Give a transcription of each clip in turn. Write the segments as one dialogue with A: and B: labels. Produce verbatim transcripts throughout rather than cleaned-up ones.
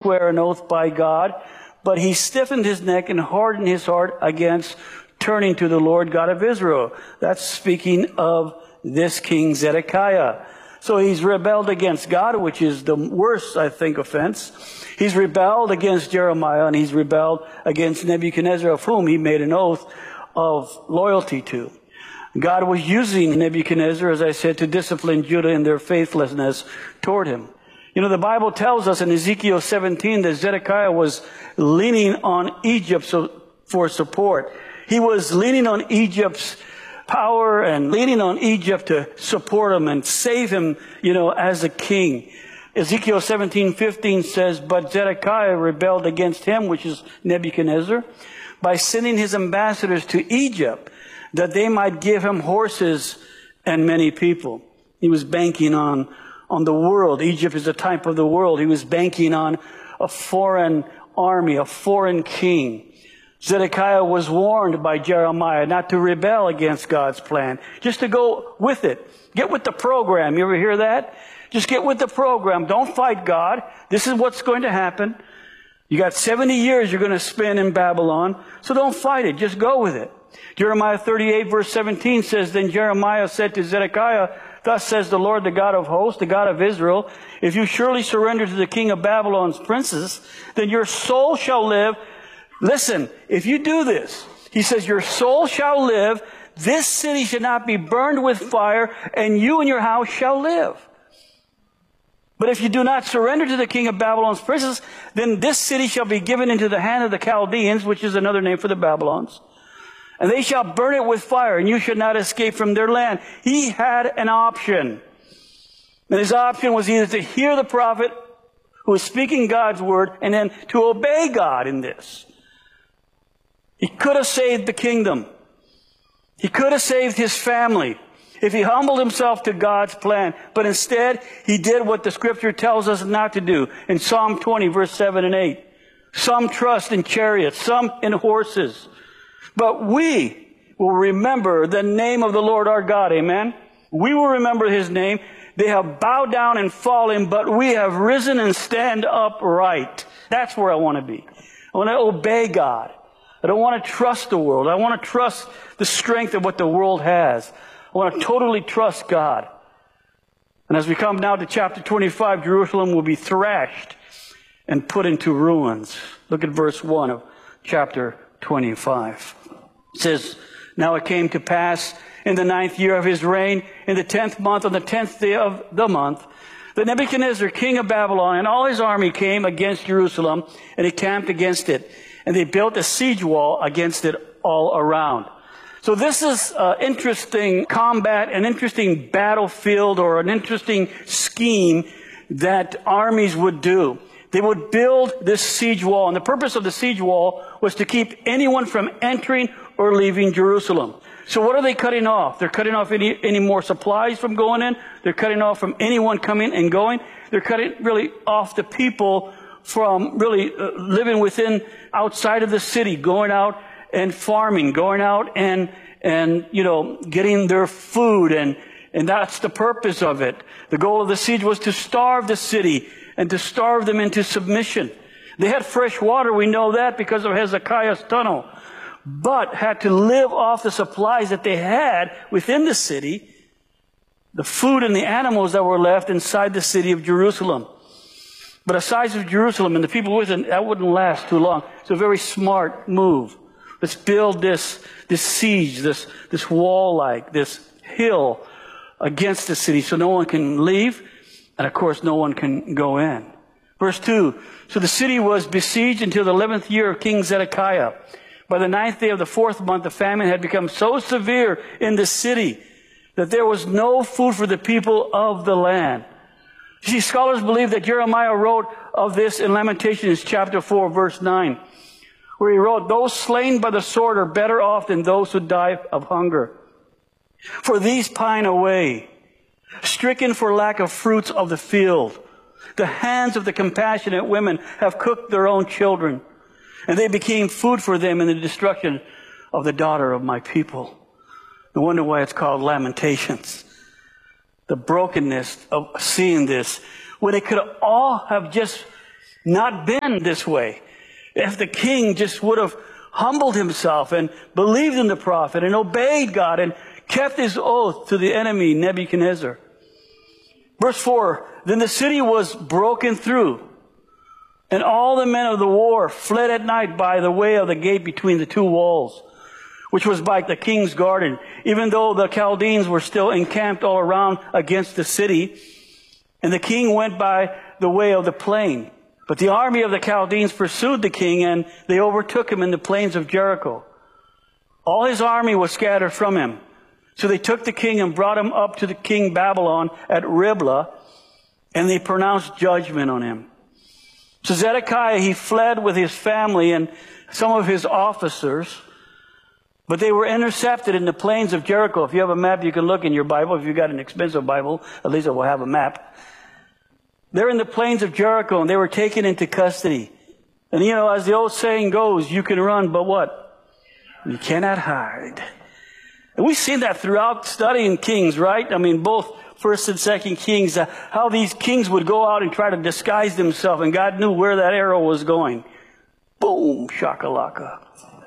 A: swear an oath by God, but he stiffened his neck and hardened his heart against turning to the Lord God of Israel. That's speaking of this King Zedekiah. So he's rebelled against God, which is the worst, I think, offense. He's rebelled against Jeremiah, and he's rebelled against Nebuchadnezzar, of whom he made an oath of loyalty to. God was using Nebuchadnezzar, as I said, to discipline Judah in their faithlessness toward him. You know, the Bible tells us in Ezekiel seventeen that Zedekiah was leaning on Egypt so, for support. He was leaning on Egypt's power and leaning on Egypt to support him and save him, you know, as a king. Ezekiel seventeen fifteen says, but Zedekiah rebelled against him, which is Nebuchadnezzar, by sending his ambassadors to Egypt, that they might give him horses and many people. He was banking on, on the world. Egypt is a type of the world. He was banking on a foreign army, a foreign king. Zedekiah was warned by Jeremiah not to rebel against God's plan, just to go with it. Get with the program. You ever hear that? Just get with the program. Don't fight God. This is what's going to happen. You got seventy years you're going to spend in Babylon, so don't fight it. Just go with it. Jeremiah thirty-eight verse seventeen says, then Jeremiah said to Zedekiah, thus says the Lord, the God of hosts, the God of Israel, if you surely surrender to the king of Babylon's princes, then your soul shall live. Listen, if you do this, he says, your soul shall live, this city shall not be burned with fire, and you and your house shall live. But if you do not surrender to the king of Babylon's princes, then this city shall be given into the hand of the Chaldeans, which is another name for the Babylons. And they shall burn it with fire, and you shall not escape from their land. He had an option. And his option was either to hear the prophet who was speaking God's word, and then to obey God in this. He could have saved the kingdom. He could have saved his family if he humbled himself to God's plan. But instead, he did what the scripture tells us not to do. In Psalm twenty, verse seven and eight. Some trust in chariots, some in horses. But we will remember the name of the Lord our God. Amen? We will remember his name. They have bowed down and fallen, but we have risen and stand upright. That's where I want to be. I want to obey God. I don't want to trust the world. I want to trust the strength of what the world has. I want to totally trust God. And as we come now to chapter twenty-five, Jerusalem will be thrashed and put into ruins. Look at verse one of chapter twenty-five. It says, now it came to pass in the ninth year of his reign, in the tenth month, on the tenth day of the month, that Nebuchadnezzar, king of Babylon, and all his army came against Jerusalem, and he camped against it. And they built a siege wall against it all around. So this is an interesting combat, an interesting battlefield, or an interesting scheme that armies would do. They would build this siege wall, and the purpose of the siege wall was to keep anyone from entering or leaving Jerusalem. So what are they cutting off? They're cutting off any, any more supplies from going in. They're cutting off from anyone coming and going. They're cutting really off the people from really uh, living within, outside of the city, going out and farming, going out and, and, you know, getting their food. And, and that's the purpose of it. The goal of the siege was to starve the city and to starve them into submission. They had fresh water, we know that, because of Hezekiah's tunnel, but had to live off the supplies that they had within the city, the food and the animals that were left inside the city of Jerusalem. But the size of Jerusalem and the people with it, that wouldn't last too long. It's a very smart move. Let's build this, this siege, this, this wall-like, this hill against the city so no one can leave, and of course no one can go in. Verse two, so the city was besieged until the eleventh year of King Zedekiah. By the ninth day of the fourth month, the famine had become so severe in the city that there was no food for the people of the land. You see, scholars believe that Jeremiah wrote of this in Lamentations chapter four, verse nine, where he wrote, those slain by the sword are better off than those who die of hunger. For these pine away, stricken for lack of fruits of the field. The hands of the compassionate women have cooked their own children, and they became food for them in the destruction of the daughter of my people. No wonder why it's called Lamentations. The brokenness of seeing this, when they could all have just not been this way. If the king just would have humbled himself and believed in the prophet and obeyed God and kept his oath to the enemy, Nebuchadnezzar. Verse four, then the city was broken through, and all the men of the war fled at night by the way of the gate between the two walls, which was by the king's garden, even though the Chaldeans were still encamped all around against the city. And the king went by the way of the plain. But the army of the Chaldeans pursued the king, and they overtook him in the plains of Jericho. All his army was scattered from him. So they took the king and brought him up to the king Babylon at Riblah, and they pronounced judgment on him. So Zedekiah, he fled with his family and some of his officers, but they were intercepted in the plains of Jericho. If you have a map, you can look in your Bible. If you've got an expensive Bible, at least it will have a map. They're in the plains of Jericho, and they were taken into custody. And you know, as the old saying goes, you can run, but what? You cannot hide. And we've seen that throughout studying Kings, right? I mean, both First and Second Kings, uh, how these kings would go out and try to disguise themselves, and God knew where that arrow was going. Boom, shakalaka.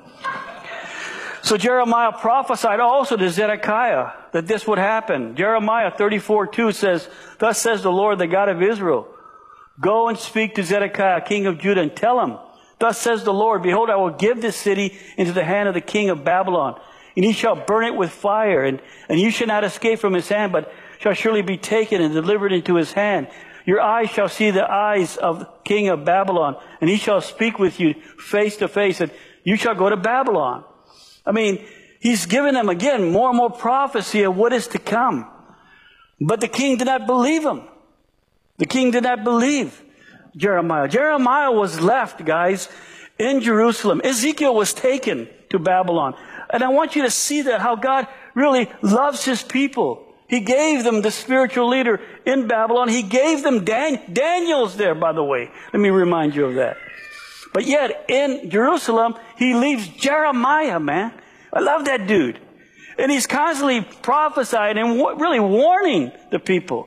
A: So Jeremiah prophesied also to Zedekiah that this would happen. Jeremiah thirty-four two says, thus says the Lord, the God of Israel, go and speak to Zedekiah, king of Judah, and tell him, thus says the Lord, behold, I will give this city into the hand of the king of Babylon, and he shall burn it with fire, and, and you shall not escape from his hand, but shall surely be taken and delivered into his hand. Your eyes shall see the eyes of the king of Babylon, and he shall speak with you face to face, and you shall go to Babylon. I mean, he's given them again more and more prophecy of what is to come. But the king did not believe him. The king did not believe Jeremiah. Jeremiah was left, guys, in Jerusalem. Ezekiel was taken to Babylon. And I want you to see that, how God really loves his people. He gave them the spiritual leader in Babylon. He gave them Dan- Daniel's there, by the way. Let me remind you of that. But yet, in Jerusalem, he leaves Jeremiah, man. I love that dude. And he's constantly prophesying and w- really warning the people.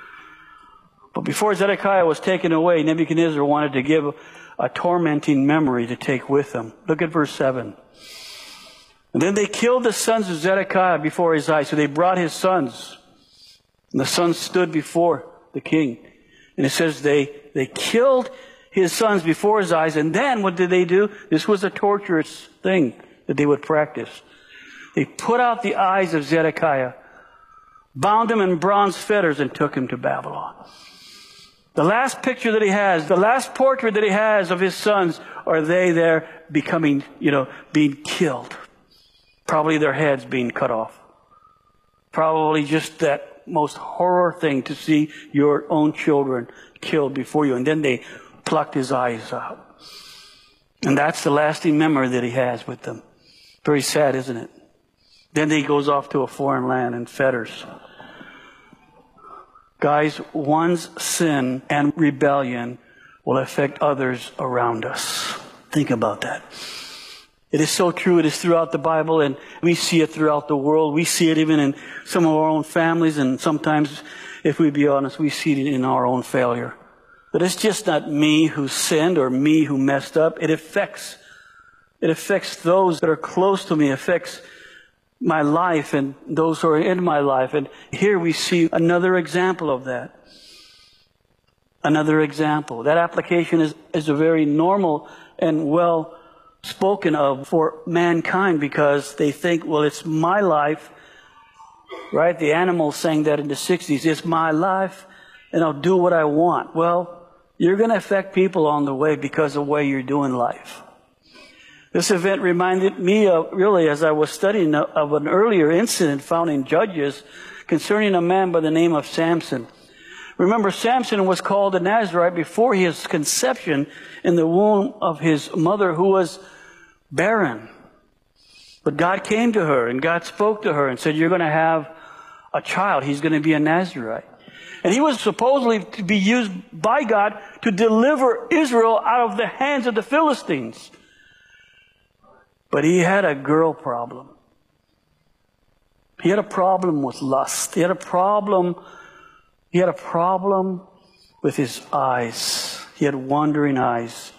A: But before Zedekiah was taken away, Nebuchadnezzar wanted to give a, a tormenting memory to take with him. Look at verse seven. And then they killed the sons of Zedekiah before his eyes. So they brought his sons. And the sons stood before the king. And it says they, they killed his sons before his eyes. And then what did they do? This was a torturous thing that they would practice. They put out the eyes of Zedekiah, bound him in bronze fetters, and took him to Babylon. The last picture that he has, the last portrait that he has of his sons, are they there becoming, you know, being killed. Probably their heads being cut off. Probably just that most horror thing to see your own children killed before you. And then they plucked his eyes out. And that's the lasting memory that he has with them. Very sad, isn't it? Then he goes off to a foreign land in fetters. Guys, one's sin and rebellion will affect others around us. Think about that. It is so true. It is throughout the Bible, and we see it throughout the world. We see it even in some of our own families, and sometimes, if we be honest, we see it in our own failure. But it's just not me who sinned or me who messed up. It affects, it affects those that are close to me. It affects my life and those who are in my life. And here we see another example of that. Another example. That application is, is a very normal and well spoken of for mankind, because they think, well, it's my life, right? The Animals sang that in the sixties. It's my life, and I'll do what I want. Well, you're going to affect people on the way because of the way you're doing life. This event reminded me of, really, as I was studying, of an earlier incident found in Judges concerning a man by the name of Samson. Remember, Samson was called a Nazarite before his conception in the womb of his mother, who was barren. But God came to her, and God spoke to her and said, you're going to have a child. He's going to be a Nazarite. And he was supposedly to be used by God to deliver Israel out of the hands of the Philistines. But he had a girl problem. He had a problem with lust. He had a problem He had a problem with his eyes. He had wandering eyes.